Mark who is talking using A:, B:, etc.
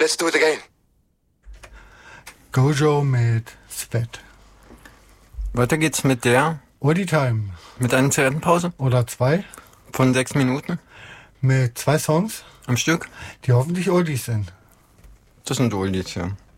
A: Let's do it again.
B: Gojo mit Svet.
C: Weiter geht's mit der,
B: Odi Time.
C: mit einer Zigarettenpause
B: Oder 2.
C: von 6 Minuten
B: Mit 2 Songs,
C: am Stück.
B: die hoffentlich Oldies sind.
C: Das sind Oldies, ja.